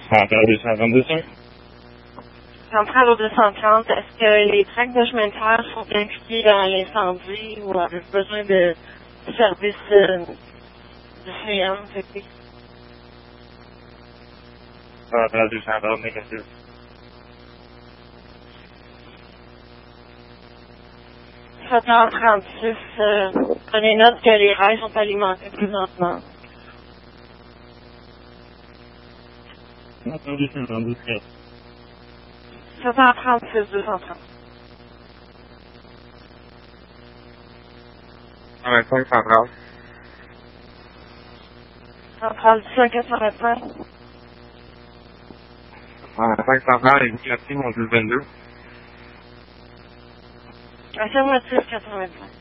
Central 222, sir. Centrale au 230, est-ce que les tracts de chemin de fer sont impliqués dans l'incendie ou avez-vous besoin de services de CM? Central 230, négatif. 7h36, prenez note que les rails sont alimentés présentement. Central 232, sir. 7h36, 230. 125 central. Centrale 425. 125 central, indicatif, mon 1022. Affirmatif 85.